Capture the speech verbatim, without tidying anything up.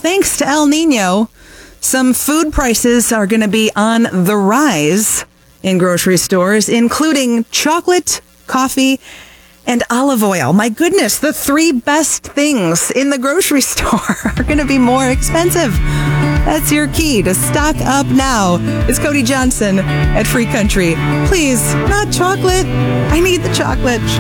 thanks to El Nino, some food prices are going to be on the rise in grocery stores, including chocolate, coffee, and olive oil. My goodness, the three best things in the grocery store are going to be more expensive. That's your key to stock up now. It's Cody Johnson at Free Country. Please, not chocolate. I need the chocolate.